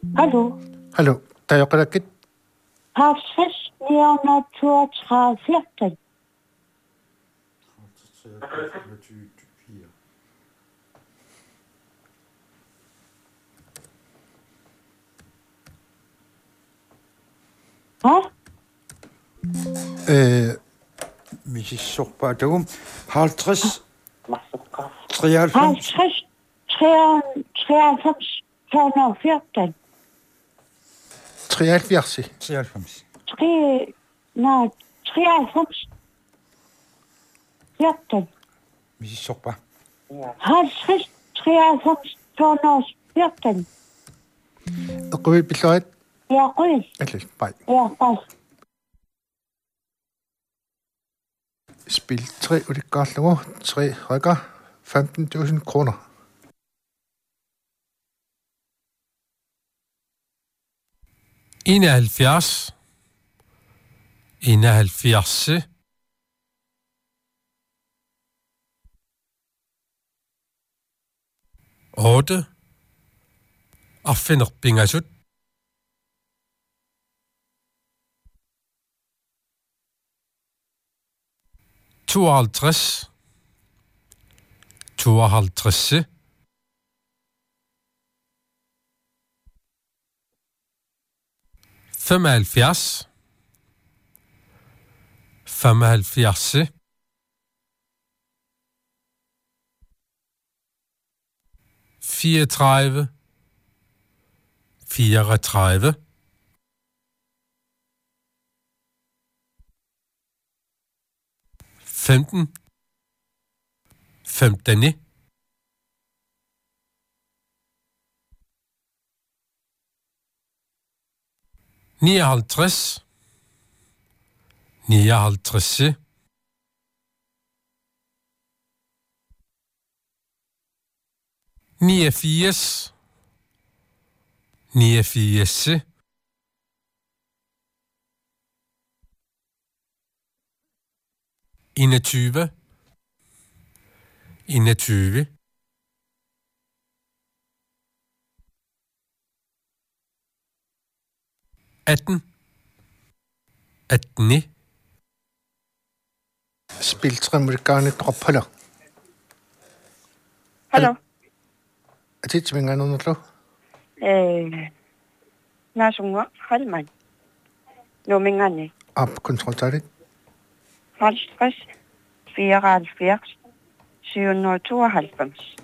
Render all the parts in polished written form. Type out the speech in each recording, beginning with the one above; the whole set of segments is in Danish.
Hallo. Hallo, der er jo rigtig 50 932 14. Hvad? Mrs. Sorpadum, 50, 93, 50 93 214. 73. 93. 93 14. Mrs. Sorpa. 50 93 214. Rød billøjet. Ja, rød. Eller, nej. Ja, bare. Spil 3 ud i godt nummer. 3 rykker. 15.000 kroner. Enoghalvfjerds. 8. Og finder bingasut. 52. 52. 75. 75. 34. 34. 15. 15. 59. 59. 89. 89. 21. 21. 18. 18. Spil 3 ud i gerne drop heller. Hallo. Er det til mig noget nu? Nasunga, Halman. Nomingane. Op, kontroltaget. 50 74 792.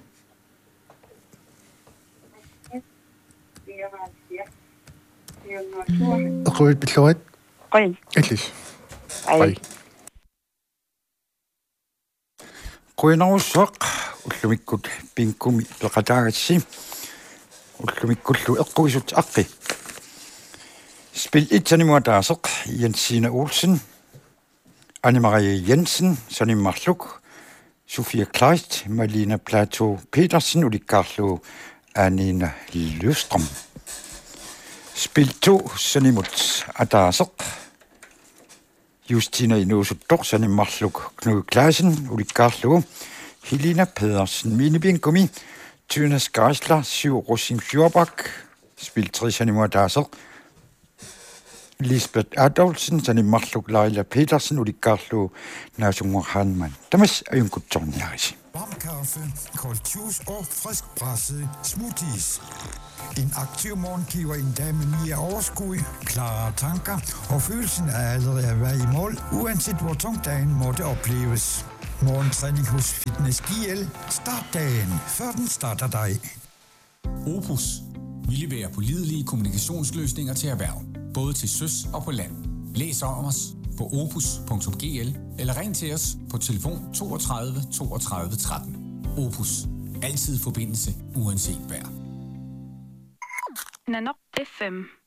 Rød billøjet. Rød. Eller, Ej. Kuinausaq ullumikkut pinkumi peqataagatsi ullumikkullu eqquisut aqqi spil 1 sanimuataaseq Jensine Olsen Anne-Marie Jensen sanimmarluk Sofia Kleist Malina Plato Petersen ulikkarlu Anina Løstrøm spil 2 sanimut ataaseq Justina Inosut sanimmarluk Knud Klassen ulikkarlu Helena Pedersen Minebinkumi Tynes Geisler Syv Rosin Fjordbak spil 3 sanimuataaseq Lisbeth Adolfsen, sanimmarluk Leila Petersen, ulikkarlu Nasunga Hanman. Tamas ayunkutsorniarisi. Varm kaffe, koldt juice og frisk pressede smoothies. En aktiv morgen giver en dame mere overskud, klare tanker og følelsen af allerede at være i mål, uanset hvor tung dagen måtte opleves. Morgentræning hos Fitness GL. Start dagen, før den starter dig. Opus. Vi leverer pålidelige kommunikationsløsninger til erhverv, både til søs og på land. Læs om os på opus.gl eller ring til os på telefon 32 32 13. Opus. Altid forbindelse, uanset vejr. Nano FM